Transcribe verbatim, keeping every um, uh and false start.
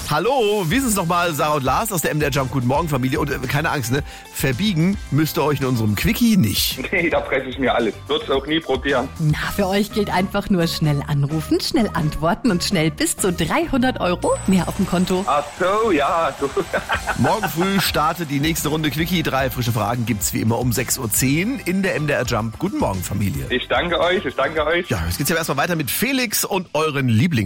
Hallo, wie ist es nochmal, Sarah und Lars aus der M D R Jump. Guten Morgen, Familie. Und äh, keine Angst, ne? Verbiegen müsst ihr euch in unserem Quickie nicht. Nee, da presse ich mir alles. Würd's auch nie probieren. Na, für euch gilt einfach nur schnell anrufen, schnell antworten und schnell bis zu dreihundert Euro mehr auf dem Konto. Ach so, ja. So. Morgen früh startet die nächste Runde Quickie. Drei frische Fragen gibt's wie immer um sechs Uhr zehn in der M D R Jump. Guten Morgen, Familie. Ich danke euch, ich danke euch. Ja, jetzt geht's ja erstmal weiter mit Felix und euren Lieblings